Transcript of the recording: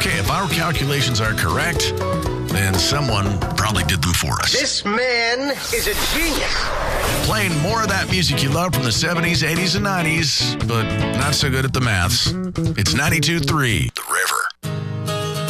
Okay, if our calculations are correct, then someone probably did them for us. This man is a genius. Playing more of that music you love from the 70s, 80s, and 90s, but not so good at the maths. It's 92.3.